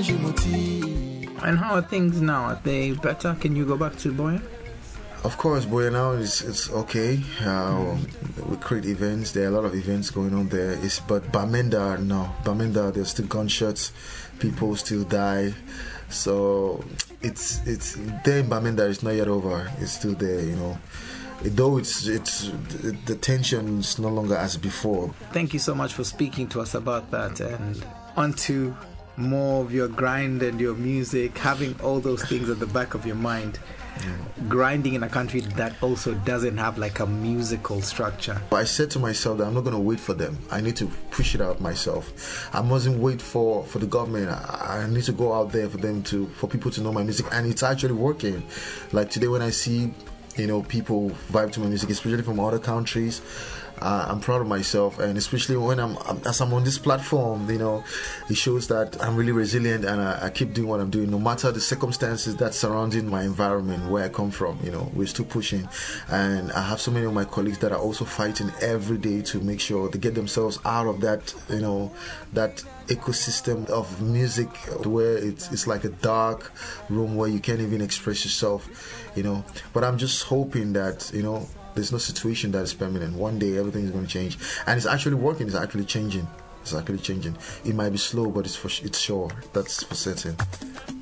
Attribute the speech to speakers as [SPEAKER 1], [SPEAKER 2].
[SPEAKER 1] And how are things now? Are they better? Can you go back to Boya?
[SPEAKER 2] Of course, Boya now it's okay. We create events. There are a lot of events going on there. But Bamenda, no. Bamenda, there's still gunshots. People still die. So it's there in Bamenda. It's not yet over. It's still there, you know. Though the tension is no longer as before.
[SPEAKER 1] Thank you so much for speaking to us about that, and onto more of your grind and your music, having all those things at the back of your mind. Grinding in a country that also doesn't have like a musical structure.
[SPEAKER 2] I said to myself that I'm not going to wait for them. I need to push it out myself. I mustn't wait for the government. I need to go out there for people to know my music, and it's actually working. Like today when I see, you know, people vibe to my music, especially from other countries, I'm proud of myself, and especially when as I'm on this platform, you know, it shows that I'm really resilient, and I keep doing what I'm doing, no matter the circumstances that surrounding my environment, where I come from. You know, we're still pushing, and I have so many of my colleagues that are also fighting every day to make sure they get themselves out of that, you know, that ecosystem of music where it's like a dark room where you can't even express yourself, you know. But I'm just hoping that, you know, there's no situation that is permanent. One day everything is going to change, and it's actually working. It's actually changing. It might be slow, but it's sure. That's for certain.